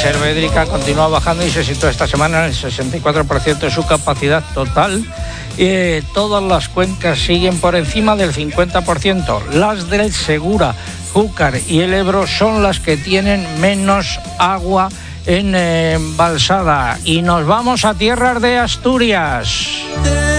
reserva hídrica continúa bajando y se sitúa esta semana en el 64% de su capacidad total. Todas las cuencas siguen por encima del 50%. Las del Segura, Júcar y el Ebro son las que tienen menos agua en embalsada. Y nos vamos a tierras de Asturias.